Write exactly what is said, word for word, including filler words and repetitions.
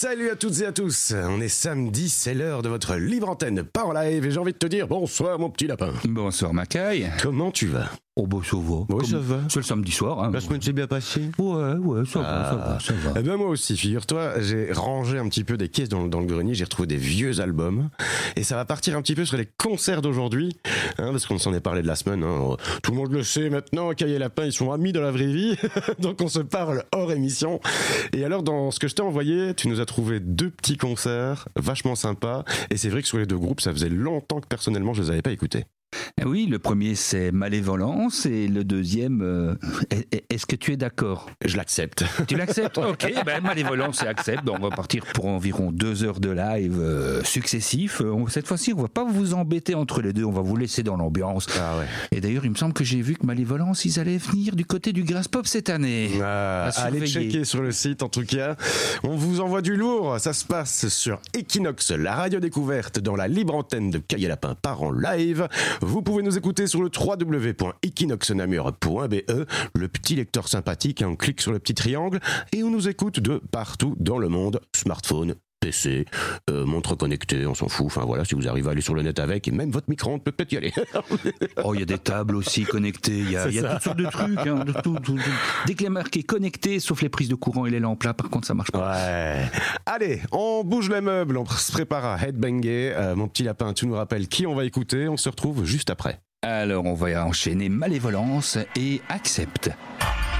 Salut à toutes et à tous, on est samedi, c'est l'heure de votre libre antenne par en live et j'ai envie de te dire bonsoir mon petit lapin. Bonsoir Macaille. Comment tu vas? Oh bah ça va. Oui, ça va. C'est le samedi soir. Hein. La semaine s'est bien passée? Ouais, ouais, ça ah. va, ça va, ça va. Eh ben moi aussi, figure-toi, j'ai rangé un petit peu des caisses dans, dans le grenier, j'ai retrouvé des vieux albums et ça va partir un petit peu sur les concerts d'aujourd'hui, hein, parce qu'on s'en est parlé de la semaine. Hein. Tout le monde le sait maintenant, Caille et Lapin, ils sont amis dans la vraie vie, donc on se parle hors émission. Et alors, dans ce que je t'ai envoyé, tu nous as trouvé deux petits concerts vachement sympas et c'est vrai que sur les deux groupes, ça faisait longtemps que personnellement je les avais pas écoutés. Oui, le premier c'est Malévolence et le deuxième, euh, est-ce que tu es d'accord? Je l'accepte. Tu l'acceptes? Ok, ben Malévolence et accepte. Ben, on va partir pour environ deux heures de live euh, successifs. Euh, cette fois-ci, on va pas vous embêter entre les deux, on va vous laisser dans l'ambiance. Ah ouais. Et d'ailleurs, il me semble que j'ai vu que Malévolence, ils allaient venir du côté du Grass Pop cette année. Ah, allez checker sur le site en tout cas. On vous envoie du lourd. Ça se passe sur Equinox, la radio découverte dans la libre antenne de Caille et Lapin par en live. Vous pouvez nous écouter sur le w w w point equinox namur point b e, le petit lecteur sympathique, on clique sur le petit triangle et on nous écoute de partout dans le monde, smartphone, P C, euh, montre connectée, on s'en fout, enfin voilà, si vous arrivez à aller sur le net avec, et même votre micro-ondes peut peut-être y aller. Oh, il y a des tables aussi connectées, il y a, y a toutes sortes de trucs, hein, de tout, tout, tout. Dès qu'il est marqué connecté, sauf les prises de courant et les lampes là, par contre ça marche pas. Ouais. Allez, on bouge les meubles, on se prépare à headbanger. Euh, mon petit lapin, tu nous rappelles qui on va écouter, on se retrouve juste après. Alors on va enchaîner Malévolence et Accepte.